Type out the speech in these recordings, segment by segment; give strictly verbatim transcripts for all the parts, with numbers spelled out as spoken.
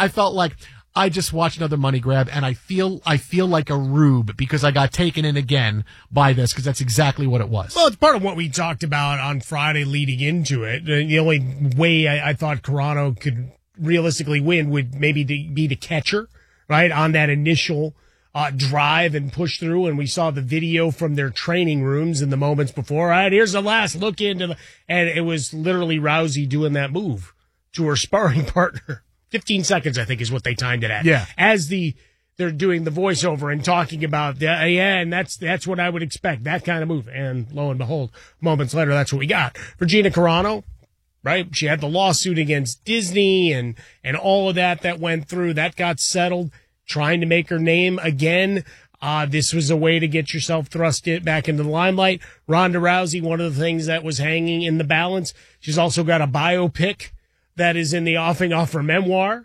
I felt like I just watched another money grab, and I feel I feel like a rube because I got taken in again by this, because that's exactly what it was. Well, it's part of what we talked about on Friday leading into it. The only way I, I thought Carano could realistically win would maybe be the catcher, right, on that initial uh, drive and push through. And we saw the video from their training rooms in the moments before. All right, here's the last look into the, and it was literally Rousey doing that move to her sparring partner. fifteen seconds, I think, is what they timed it at. Yeah. As the they're doing the voiceover and talking about, the, yeah, and that's that's what I would expect, that kind of move. And lo and behold, moments later, that's what we got. Regina Carano, right? She had the lawsuit against Disney and, and all of that that went through. That got settled, trying to make her name again. Uh, this was a way to get yourself thrust it back into the limelight. Ronda Rousey, one of the things that was hanging in the balance. She's also got a biopic that is in the offing off her memoir.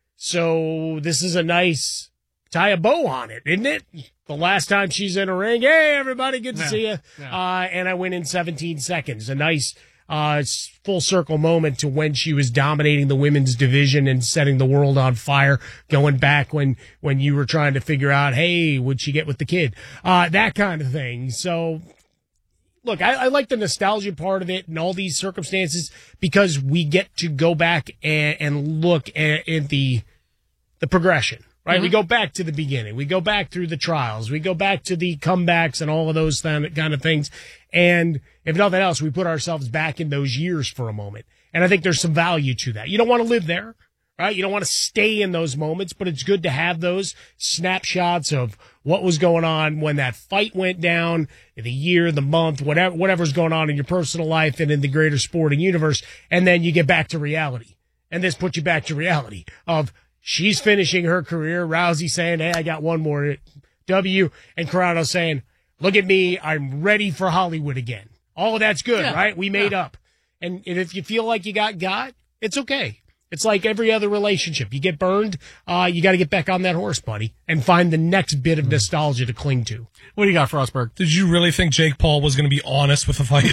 So this is a nice tie a bow on it, isn't it? The last time she's in a ring, hey, everybody, good to yeah, see you. Yeah. Uh, and I win in seventeen seconds. A nice uh, full circle moment to when she was dominating the women's division and setting the world on fire, going back when, when you were trying to figure out, hey, would she get with the kid? Uh, that kind of thing. So, look, I, I like the nostalgia part of it and all these circumstances because we get to go back and, and look at, at the the progression, right? Mm-hmm. We go back to the beginning. We go back through the trials. We go back to the comebacks and all of those th- kind of things. And if nothing else, we put ourselves back in those years for a moment. And I think there's some value to that. You don't want to live there, right? You don't want to stay in those moments, but it's good to have those snapshots of what was going on when that fight went down, the year, the month, whatever, whatever's going on in your personal life and in the greater sporting universe. And then you get back to reality. And this puts you back to reality of she's finishing her career. Rousey saying, hey, I got one more W. And Carano saying, look at me. I'm ready for Hollywood again. All of that's good, yeah. right? We made yeah. up. And, and if you feel like you got got, it's okay. It's like every other relationship. You get burned, uh, you got to get back on that horse, buddy, and find the next bit of nostalgia to cling to. What do you got, Frostberg? Did you really think Jake Paul was going to be honest with the fight?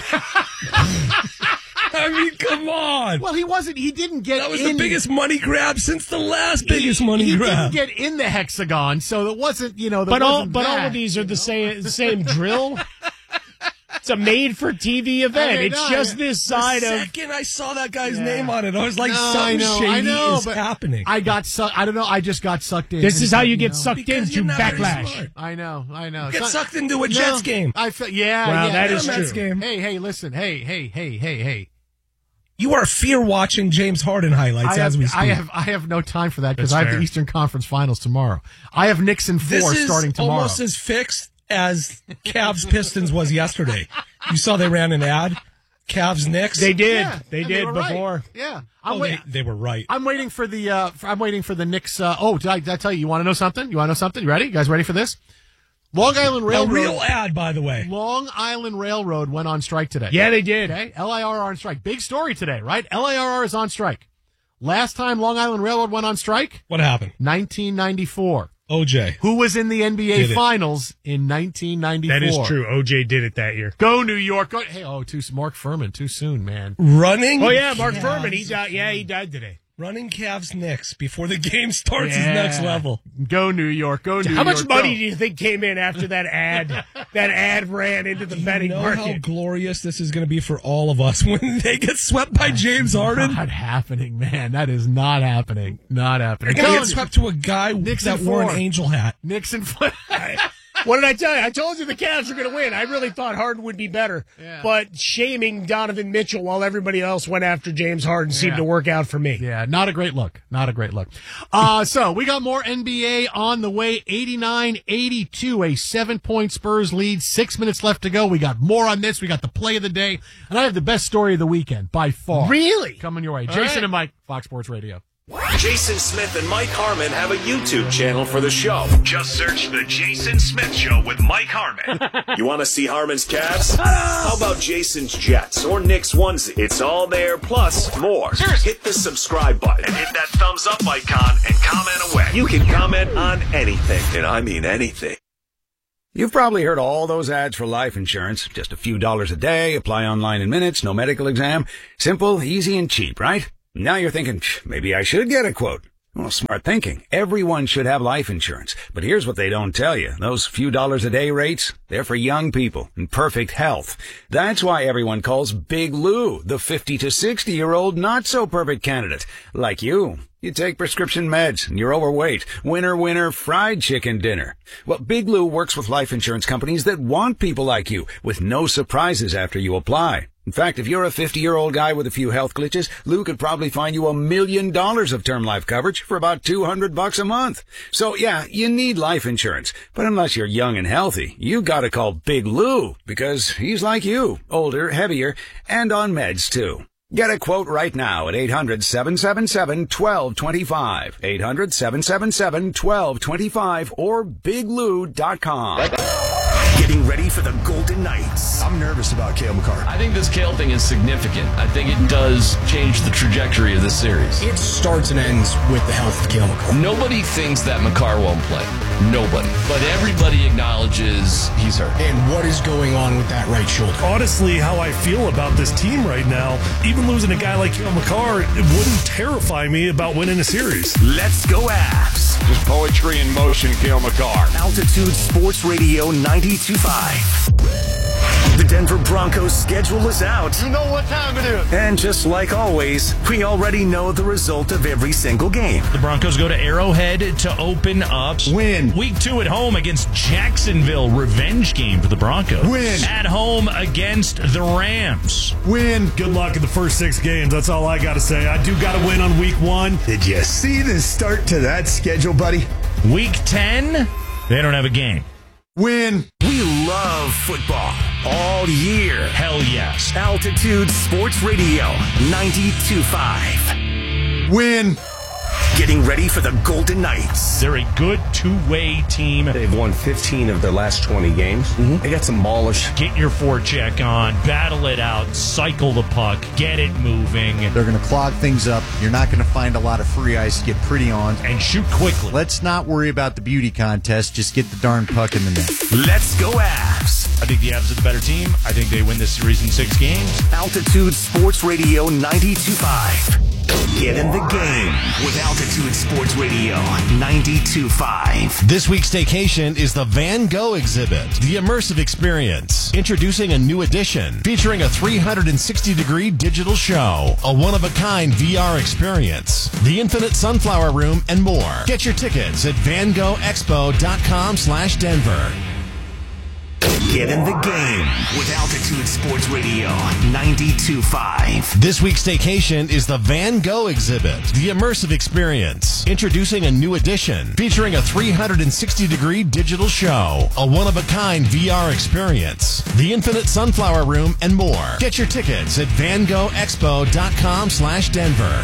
I mean, come on. Well, he wasn't. He didn't get. That was in, the biggest money grab since the last biggest he, money he grab. He didn't get in the hexagon, so it wasn't. You know, but all wasn't but that, all of these are the know? same the same drill. It's a made-for-T V event. I mean, it's no, just I, this side the of. second I saw that guy's Yeah. name on it, I was like, No, something I know, shady I know, is but happening. I got sucked. I don't know. I just got sucked in. This is how you get know? sucked Because into you're not very backlash. smart. I know. I know. Get So- sucked into a No, Jets game. I feel. Yeah. Well, yeah. that Yeah, is Mets true. game. Hey, hey, listen. Hey, hey, hey, hey, hey. You are fear watching James Harden highlights I have, as we speak. I have I have no time for that because That's I have fair. the Eastern Conference Finals tomorrow. I have Knicks in four this is starting tomorrow. almost as fixed as Cavs Pistons was yesterday. You saw they ran an ad. Cavs Knicks. They did. Yeah, they and did were right. before. Yeah. I'm Oh, wait- they, they were right. I'm waiting for the. Uh, for, I'm waiting for the Knicks. Uh, oh, did I, did I tell you? You want to know something? You want to know something? You ready? You guys ready for this? Long Island A Railroad. real ad, by the way. Long Island Railroad went on strike today. Yeah, they did. Okay, L I R R on strike. Big story today, right? L I R R is on strike. Last time Long Island Railroad went on strike, What happened? nineteen ninety-four. O J. Who was in the N B A Did it. Finals in nineteen ninety-four? That is true. O J did it that year. Go New York. Go, hey, oh, too Mark Furman. Too soon, man. Running. Oh yeah, Mark Cavs. Furman. He died. Yeah, he died today. Running Cavs Knicks before the game starts Yeah. is next level. Go New York. Go New How York. much money go. do you think came in after that ad? That ad ran into the betting You know how market. glorious this is going to be for all of us when they get swept by James Harden. Not happening, man. That is not happening. Not happening. They're going to Come get on. swept to a guy Knicks that in wore four. an angel hat. Nixon. What did I tell you? I told you the Cavs were going to win. I really thought Harden would be better. Yeah. But shaming Donovan Mitchell while everybody else went after James Harden seemed Yeah. to work out for me. Yeah, not a great look. Not a great look. Uh, so we got more N B A on the way. eighty-nine eighty-two, a seven-point Spurs lead. Six minutes left to go. We got more on this. We got the play of the day. And I have the best story of the weekend, by far. Really? Coming your way. All Jason right. and Mike, Fox Sports Radio. Jason Smith and Mike Harmon have a YouTube channel for the show. Just search The Jason Smith Show with Mike Harmon. You want to see Harmon's Cavs? How about Jason's Jets or Knicks onesie? It's all there, plus more. Hit the subscribe button and hit that thumbs up icon and comment away. You can comment on anything, and I mean anything. You've probably heard all those ads for life insurance. Just a few dollars a day, apply online in minutes, no medical exam. Simple, easy, and cheap, right? Now you're thinking, maybe I should get a quote. Well, smart thinking. Everyone should have life insurance. But here's what they don't tell you. Those few dollars a day rates, they're for young people in perfect health. That's why everyone calls Big Lou the fifty to sixty year old not so perfect candidate. Like you. You take prescription meds and you're overweight. Winner, winner, fried chicken dinner. Well, Big Lou works with life insurance companies that want people like you with no surprises after you apply. In fact, if you're a fifty-year-old guy with a few health glitches, Lou could probably find you a million dollars of term life coverage for about two hundred bucks a month. So yeah, you need life insurance. But unless you're young and healthy, you gotta call Big Lou because he's like you, older, heavier, and on meds too. Get a quote right now at eight hundred, seven seven seven, one two two five. eight hundred, seven seven seven, one two two five or big lou dot com. Getting ready for the Golden Knights. I'm nervous about Cale Makar. I think this Cale thing is significant. I think it does change the trajectory of this series. It starts and ends with the health of Cale Makar. Nobody thinks that Makar won't play. Nobody. But everybody acknowledges he's hurt. And what is going on with that right shoulder? Honestly, how I feel about this team right now, even losing a guy like Cale Makar, it wouldn't terrify me about winning a series. Let's go Avs. Just poetry in motion, Cale Makar. Altitude Sports Radio ninety-two point five. The Denver Broncos schedule is out. You know what time it is. And just like always, we already know the result of every single game. The Broncos go to Arrowhead to open up. Win. Week two at home against Jacksonville. Revenge game for the Broncos. Win. At home against the Rams. Win. Good luck in the first six games. That's all I got to say. I do got to win on week one. Did you see the start to that schedule, buddy? Week ten, they don't have a game. Win. We love football all year. Hell yes. Altitude Sports Radio ninety-two point five. Win. Getting ready for the Golden Knights. They're a good two-way team. They've won fifteen of their last twenty games. Mm-hmm. They got some ballers. Get your forecheck on, battle it out, cycle the puck, get it moving. They're going to clog things up. You're not going to find a lot of free ice to get pretty on. And shoot quickly. Let's not worry about the beauty contest. Just get the darn puck in the net. Let's go Avs. I think the Avs are the better team. I think they win this series in six games. Altitude Sports Radio ninety-two point five. Get in the game with Altitude Sports Radio ninety-two point five. This week's staycation is the Van Gogh exhibit, the immersive experience. Introducing a new edition featuring a three hundred sixty degree digital show, a one-of-a-kind V R experience, the Infinite Sunflower Room, and more. Get your tickets at van gogh expo dot com slash Denver. Get in the game with Altitude Sports Radio ninety-two point five. This week's staycation is the Van Gogh exhibit, the immersive experience. Introducing a new edition featuring a three hundred sixty degree digital show, a one-of-a-kind V R experience, the Infinite Sunflower Room, and more. Get your tickets at van gogh expo dot com slash Denver.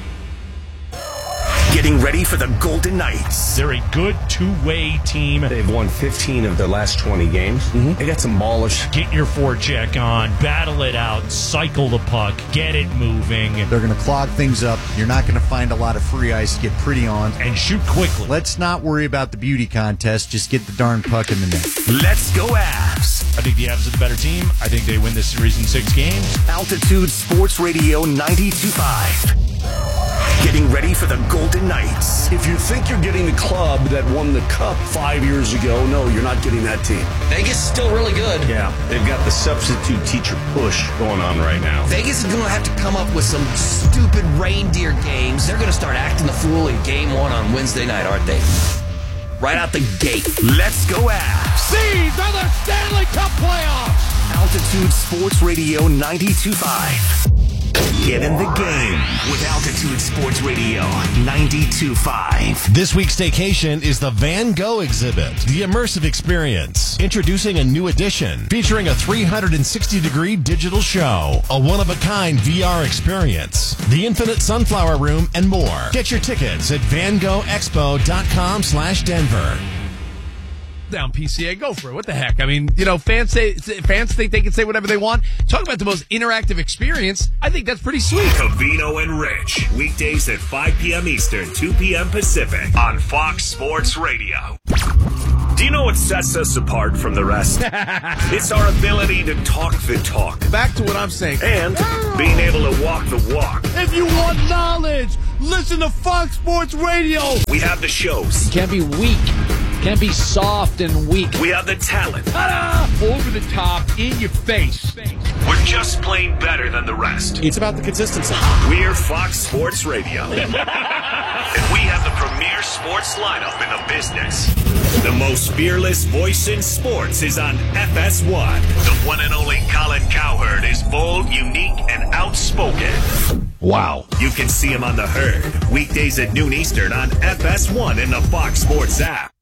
Getting ready for the Golden Knights. They're a good two-way team. They've won fifteen of their last twenty games. Mm-hmm. They got some ballers. Get your forecheck on, battle it out, cycle the puck, get it moving. They're going to clog things up. You're not going to find a lot of free ice to get pretty on. And shoot quickly. Let's not worry about the beauty contest. Just get the darn puck in the net. Let's go Avs. I think the Avs are the better team. I think they win this series in six games. Altitude Sports Radio ninety-two point five. Getting ready for the Golden Knights. If you think you're getting the club that won the cup five years ago, no, you're not getting that team. Vegas is still really good. Yeah, they've got the substitute teacher push going on right now. Vegas is going to have to come up with some stupid reindeer games. They're going to start acting the fool in game one on Wednesday night, aren't they? Right out the gate. Let's go Avs. These are the Stanley Cup playoffs. Altitude Sports Radio ninety-two point five. Get in the game with Altitude Sports Radio ninety-two point five. This week's staycation is the Van Gogh exhibit, the immersive experience. Introducing a new edition featuring a three hundred sixty degree digital show, a one-of-a-kind V R experience, the Infinite Sunflower Room, and more. Get your tickets at van gogh expo dot com slash Denver. Down P C A, go for it. What the heck? I mean, you know, fans say fans think they can say whatever they want. Talk about the most interactive experience. I think that's pretty sweet. Covino and Rich, weekdays at five p.m. Eastern, two p.m. Pacific on Fox Sports Radio. Do you know what sets us apart from the rest? It's our ability to talk the talk. Back to what I'm saying. And being able to walk the walk. If you want knowledge, listen to Fox Sports Radio. We have the shows. Can't be weak. Can't be soft and weak. We have the talent. Ta-da! Over the top, in your face. We're just plain better than the rest. It's about the consistency. We're Fox Sports Radio. And we have the premier sports lineup in the business. The most fearless voice in sports is on F S one. The one and only Colin Cowherd is bold, unique, and outspoken. Wow. You can see him on The Herd, weekdays at noon Eastern on F S one in the Fox Sports app.